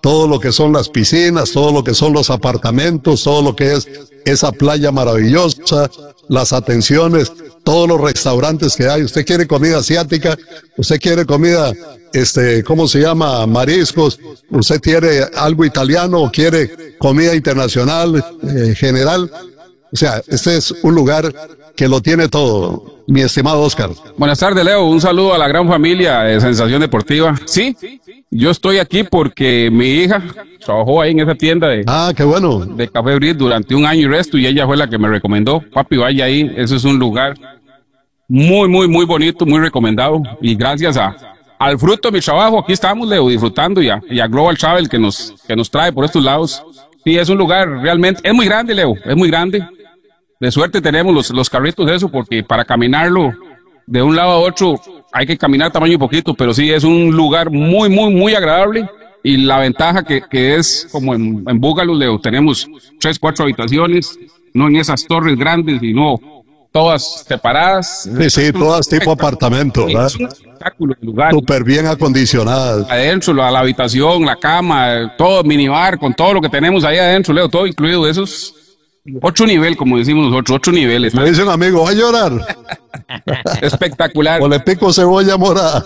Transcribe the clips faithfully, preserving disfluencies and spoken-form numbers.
todo lo que son las piscinas, todo lo que son los apartamentos, todo lo que es esa playa maravillosa, las atenciones, todos los restaurantes que hay. Usted quiere comida asiática, usted quiere comida, este, ¿cómo se llama? Mariscos, usted quiere algo italiano, o quiere comida internacional, eh, general. O sea, este es un lugar que lo tiene todo, mi estimado Oscar. Buenas tardes, Leo. Un saludo a la gran familia de Sensación Deportiva. Sí, yo estoy aquí porque mi hija trabajó ahí en esa tienda de, ah, qué bueno, de Café Brit durante un año y resto, y ella fue la que me recomendó. Papi, vaya ahí, eso es un lugar muy, muy, muy bonito, muy recomendado. Y gracias a, al fruto de mi trabajo, aquí estamos, Leo, disfrutando, y a, y a Global Travel que nos, que nos trae por estos lados. Sí, es un lugar realmente, es muy grande, Leo, es muy grande. De suerte tenemos los, los carritos de eso, porque para caminarlo de un lado a otro hay que caminar tamaño y poquito, pero sí es un lugar muy, muy, muy agradable. Y la ventaja que, que es como en, en Búgalo, Leo, tenemos tres, cuatro habitaciones, no en esas torres grandes, sino todas separadas. Sí, sí, todas tipo apartamento, ¿verdad? Es un espectáculo el lugar. Súper bien acondicionadas. Adentro, la, la habitación, la cama, todo minibar, con todo lo que tenemos ahí adentro, Leo, todo incluido, esos ocho nivel, como decimos nosotros, ocho niveles. Me dice un amigo, ¿va a llorar? Espectacular. O le pico cebolla morada.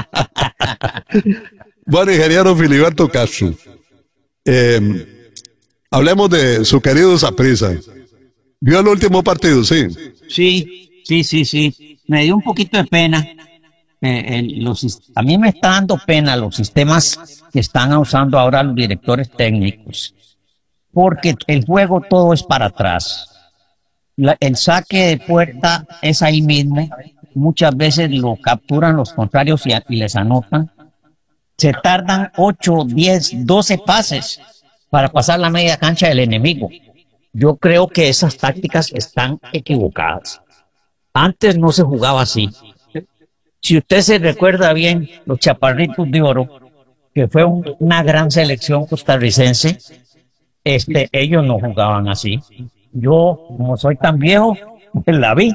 Bueno, ingeniero Filiberto Castro, eh, hablemos de su querido Saprissa. ¿Vio el último partido? Sí. Sí, sí, sí, sí. Me dio un poquito de pena. Eh, el- los, a mí me está dando pena los sistemas que están usando ahora los directores técnicos, porque el juego todo es para atrás. La- el saque de puerta es ahí mismo. Muchas veces lo capturan los contrarios y, a- y les anotan. Se tardan ocho, diez, doce pases para pasar la media cancha del enemigo. Yo creo que esas tácticas están equivocadas. Antes no se jugaba así. Si usted se recuerda bien, los Chaparritos de Oro, que fue un- una gran selección costarricense, este, ellos no jugaban así. Yo, como soy tan viejo, pues la vi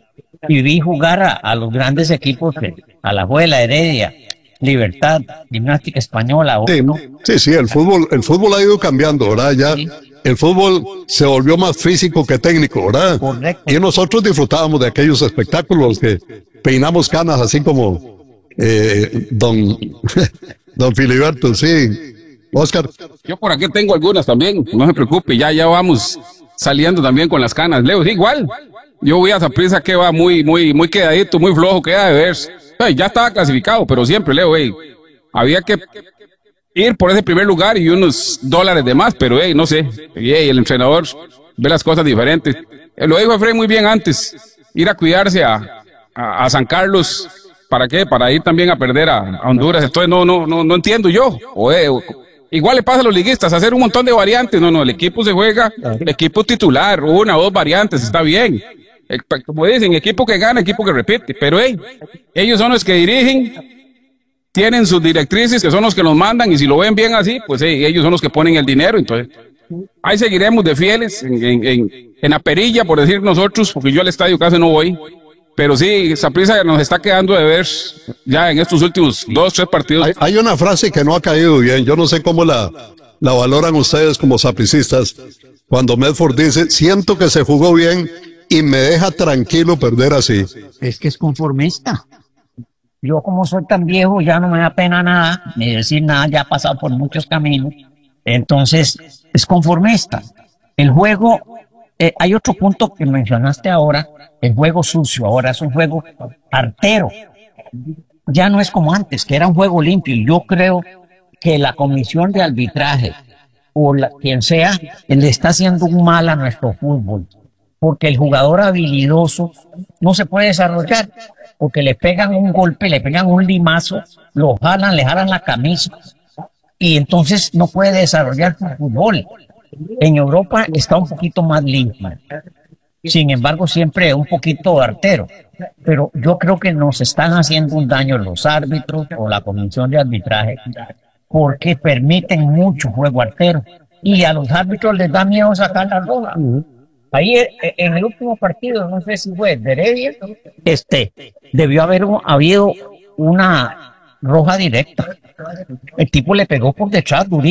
y vi jugar a, a los grandes equipos, de Alajuela, Heredia, Libertad, Gimnástica Española. Sí, ¿no? sí, sí, el fútbol, el fútbol ha ido cambiando, ¿verdad? Ya Sí. el fútbol se volvió más físico que técnico, ¿verdad? Correcto. Y nosotros disfrutábamos de aquellos espectáculos que peinamos canas, así como eh, don, don Filiberto, sí. Oscar, Yo por aquí tengo algunas también, no se preocupe, ya, ya vamos saliendo también con las canas. Leo, sí, igual. Yo voy a Saprissa que va muy, muy, muy quedadito, muy flojo, queda de ver. Ay, ya estaba clasificado, pero siempre, Leo, ey, había que ir por ese primer lugar y unos dólares de más, pero hey, no sé, hey, el entrenador ve las cosas diferentes. Eh, Lo dijo Efraín muy bien antes, ir a cuidarse a, a, a San Carlos, ¿para qué? Para ir también a perder a, a Honduras. Entonces no, no, no, no entiendo yo. O, eh, o- igual le pasa a los liguistas, hacer un montón de variantes. No, no, el equipo se juega, el equipo titular, una o dos variantes, está bien. El- como dicen, equipo que gana, equipo que repite. Pero hey, ellos son los que dirigen, tienen sus directrices, que son los que nos mandan, y si lo ven bien así, pues hey, ellos son los que ponen el dinero. Entonces, ahí seguiremos de fieles en, en, en, en la perilla, por decir nosotros, porque yo al estadio casi no voy. Pero sí, Saprissa nos está quedando de ver ya en estos últimos dos, tres partidos. hay, hay una frase que no ha caído bien, yo no sé cómo la, la valoran ustedes como sapricistas, cuando Medford dice, siento que se jugó bien y me deja tranquilo perder así. Es que es conformista. Yo como soy tan viejo ya no me da pena nada, ni decir nada, ya he pasado por muchos caminos. Entonces, es conformista. El juego, eh, hay otro punto que mencionaste ahora, el juego sucio, ahora es un juego artero. Ya no es como antes, que era un juego limpio. Y yo creo que la comisión de arbitraje, o la, quien sea, le está haciendo un mal a nuestro fútbol. Porque el jugador habilidoso no se puede desarrollar, porque le pegan un golpe, le pegan un limazo, lo jalan, le jalan la camisa, y entonces no puede desarrollar su fútbol. En Europa está un poquito más limpio, sin embargo siempre un poquito artero, pero yo creo que nos están haciendo un daño los árbitros o la comisión de arbitraje, porque permiten mucho juego artero, y a los árbitros les da miedo sacar la roja. Ahí eh, en el último partido, no sé si fue de Heredia, este, debió haber un- habido una roja directa. El tipo le pegó por detrás, durísimo.